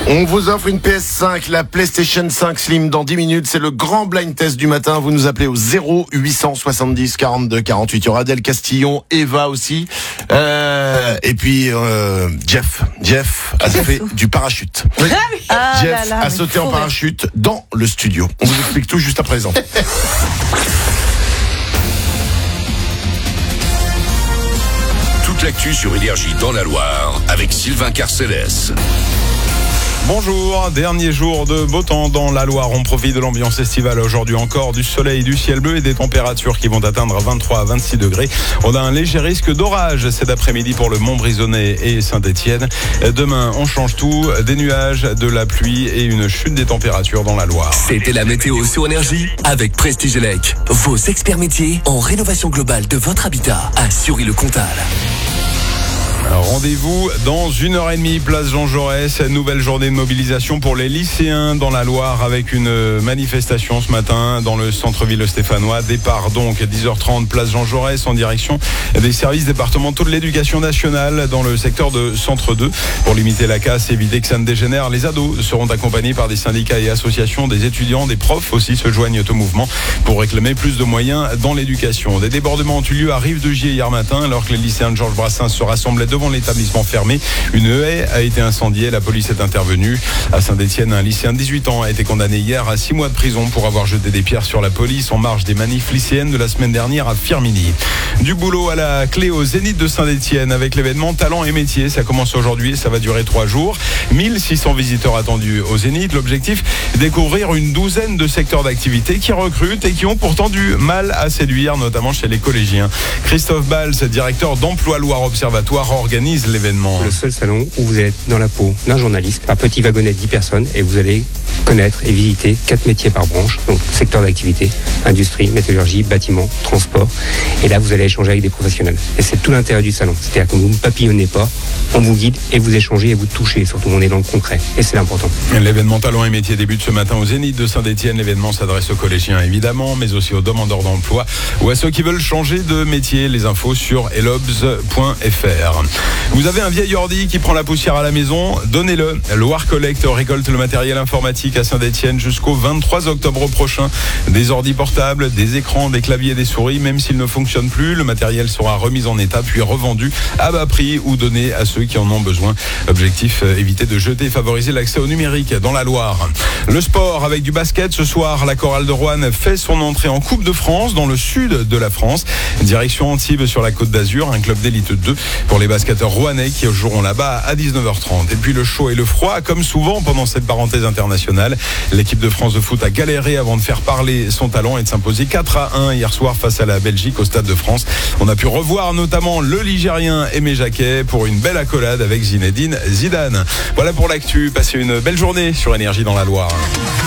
On vous offre une PS5, la PlayStation 5 Slim dans 10 minutes. C'est le grand blind test du matin. Vous nous appelez au 0870 42 48. Il y aura Del Castillon, Eva aussi. Et puis Jeff a fait du parachute. Oui. Jeff a sauté en parachute dans le studio. On vous explique tout juste à présent. Toute l'actu sur Énergie dans la Loire avec Sylvain Carcélès. Bonjour, dernier jour de beau temps dans la Loire. On profite de l'ambiance estivale aujourd'hui encore, du soleil, du ciel bleu et des températures qui vont atteindre 23 à 26 degrés. On a un léger risque d'orage cet après-midi pour le Mont-Brisonnais et Saint-Étienne. Demain, on change tout, des nuages, de la pluie et une chute des températures dans la Loire. C'était la météo sur Énergie avec Prestige Elec. Vos experts métiers en rénovation globale de votre habitat à Sury-le-Comtal. Alors, rendez-vous dans 1h30, place Jean Jaurès. Nouvelle journée de mobilisation pour les lycéens dans la Loire avec une manifestation ce matin dans le centre-ville stéphanois. Départ donc 10h30, place Jean Jaurès en direction des services départementaux de l'éducation nationale dans le secteur de Centre 2. Pour limiter la casse et éviter que ça ne dégénère, les ados seront accompagnés par des syndicats et associations, des étudiants, des profs aussi se joignent au mouvement pour réclamer plus de moyens dans l'éducation. Des débordements ont eu lieu à Rive-de-Gier hier matin alors que les lycéens de Georges Brassens se rassemblaient devant l'établissement fermé. Une haie a été incendiée, la police est intervenue. À Saint-Étienne, un lycéen de 18 ans a été condamné hier à 6 mois de prison pour avoir jeté des pierres sur la police en marge des manifs lycéennes de la semaine dernière à Firminy. Du boulot à la clé au Zénith de Saint-Étienne avec l'événement Talents et Métiers. Ça commence aujourd'hui et ça va durer 3 jours. 1600 visiteurs attendus au Zénith. L'objectif, découvrir une douzaine de secteurs d'activité qui recrutent et qui ont pourtant du mal à séduire, notamment chez les collégiens. Christophe Balz, directeur d'Emploi Loire Observatoire, organise l'événement. Le seul salon où vous êtes dans la peau d'un journaliste, un petit wagonnet de 10 personnes et vous allez connaître et visiter 4 métiers par branche, donc secteur d'activité, industrie, métallurgie, bâtiment, transport. Et là, vous allez échanger avec des professionnels. Et c'est tout l'intérêt du salon. C'est-à-dire que vous ne papillonnez pas, on vous guide et vous échangez et vous touchez. Surtout, on est dans le concret. Et c'est l'important. L'événement Talents et Métiers débute ce matin au Zénith de Saint-Étienne. L'événement s'adresse aux collégiens évidemment, mais aussi aux demandeurs d'emploi ou à ceux qui veulent changer de métier. Les infos sur elobs.fr. Vous avez un vieil ordi qui prend la poussière à la maison, donnez-le. Loire Collect récolte le matériel informatique à Saint-Étienne jusqu'au 23 octobre prochain. Des ordis portables, des écrans, des claviers, des souris, même s'ils ne fonctionnent plus, le matériel sera remis en état puis revendu à bas prix ou donné à ceux qui en ont besoin. Objectif, éviter de jeter et favoriser l'accès au numérique dans la Loire. Le sport avec du basket ce soir, la chorale de Roanne fait son entrée en Coupe de France dans le sud de la France. Direction Antibes sur la Côte d'Azur, un club d'élite 2 pour les basketteurs rouennais qui joueront là-bas à 19h30. Et puis le chaud et le froid, comme souvent pendant cette parenthèse internationale. L'équipe de France de foot a galéré avant de faire parler son talent et de s'imposer 4-1 hier soir face à la Belgique au Stade de France. On a pu revoir notamment le Ligérien Aimé Jacquet pour une belle accolade avec Zinedine Zidane. Voilà pour l'actu. Passez une belle journée sur Énergie dans la Loire.